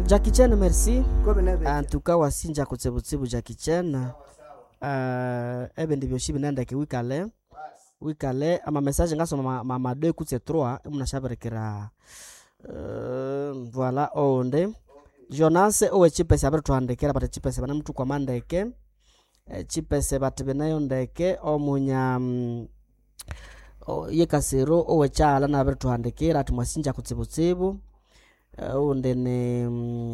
Jackie Chan, merci. Kobe Tuka wasinja kutsebutsibu Jackie Chan. Ebe ndivyo shibi nenda ki wikale ama message ngaso mama 2 kutse 3 munashaberekera voilà onde Jonas owe chipese abetu handekera bate chipese bana mtu kwa mandeke chipese bate benayo ndeke omunya yekasero owe chala na abetu handekera atumwasinja kutsebutsibu onde ne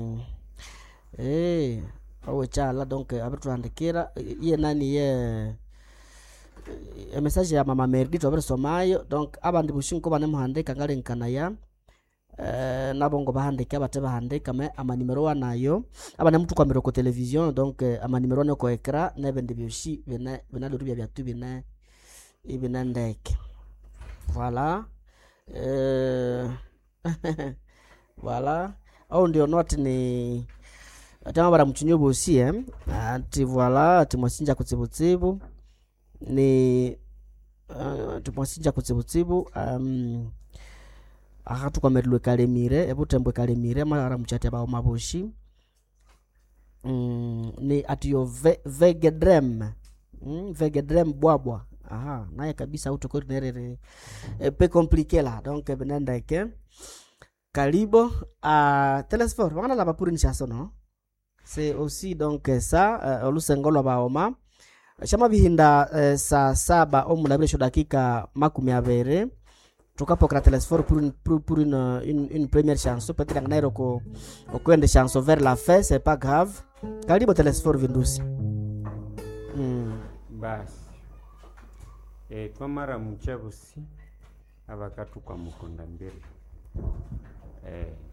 owe chala donc abetu handekera ye nani ye message ya mama Merdito abetu somayo donc abandi bushinko bane muhandeka ngalenkana ya nabongo bahandika bate bahandika me ama numero wanayo abana mtu kwa miroko television donc ama numero ne ko ekra nebe ndibyoshi bena lurubya byatu bina ibina ndeke voilà voilà au ndio not ni atama bara mchunyo bosi ati voilà ati mwasinja kutsibutsibu ni tumwasinja kutsibutsibu ahatu kwa merlwe kalemire ebutembwe kalemire mara mchati ba maboshi ni atiyo vegedrem vegedrem bwabwa aha naye kabisa auto nerere pe compliqué là donc benenda ke kalibo a telesfor wana la bapuri nchaso no c'est aussi donc ça olusengolo baoma chama bihinda saa 7 omulabire dakika 20 tukapo kwa telesfor pour une première chanson peut-être nganairo ko okwende chanson vers la fin c'est pas grave karibu telesfor vindusi basi twamara mchabusi abakatu kwa mukonda mbere